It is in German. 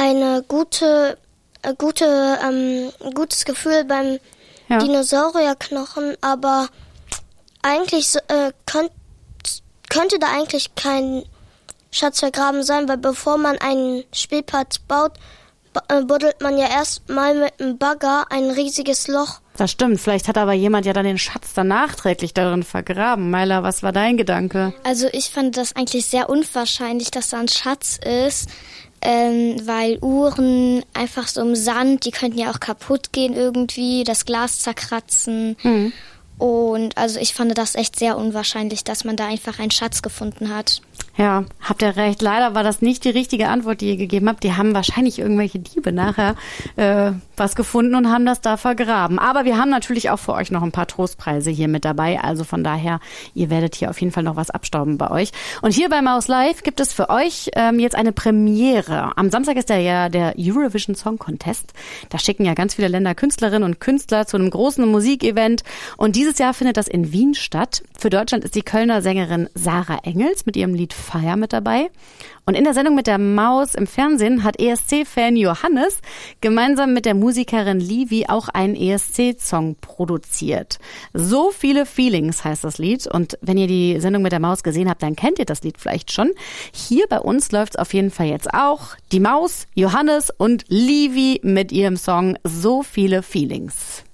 ein gutes Gefühl beim Dinosaurierknochen, aber eigentlich könnte da eigentlich kein Schatz vergraben sein, weil bevor man einen Spielplatz baut, buddelt man ja erstmal mit einem Bagger ein riesiges Loch. Das stimmt, vielleicht hat aber jemand ja dann den Schatz dann nachträglich darin vergraben. Myla, was war dein Gedanke? Also ich fand das eigentlich sehr unwahrscheinlich, dass da ein Schatz ist, weil Uhren einfach so im Sand, die könnten ja auch kaputt gehen irgendwie, das Glas zerkratzen. Und also ich fand das echt sehr unwahrscheinlich, dass man da einfach einen Schatz gefunden hat. Ja, habt ihr recht. Leider war das nicht die richtige Antwort, die ihr gegeben habt. Die haben wahrscheinlich irgendwelche Diebe nachher was gefunden und haben das da vergraben. Aber wir haben natürlich auch für euch noch ein paar Trostpreise hier mit dabei. Also von daher, ihr werdet hier auf jeden Fall noch was abstauben bei euch. Und hier bei Maus Live gibt es für euch jetzt eine Premiere. Am Samstag ist der Eurovision Song Contest. Da schicken ja ganz viele Länder Künstlerinnen und Künstler zu einem großen Musikevent. Und dieses Jahr findet das in Wien statt. Für Deutschland ist die Kölner Sängerin Sarah Engels mit ihrem Lied Fire mit dabei. Und in der Sendung mit der Maus im Fernsehen hat ESC-Fan Johannes gemeinsam mit der Musikerin Livi auch einen ESC-Song produziert. So viele Feelings heißt das Lied. Und wenn ihr die Sendung mit der Maus gesehen habt, dann kennt ihr das Lied vielleicht schon. Hier bei uns läuft es auf jeden Fall jetzt auch. Die Maus, Johannes und Livi mit ihrem Song So viele Feelings.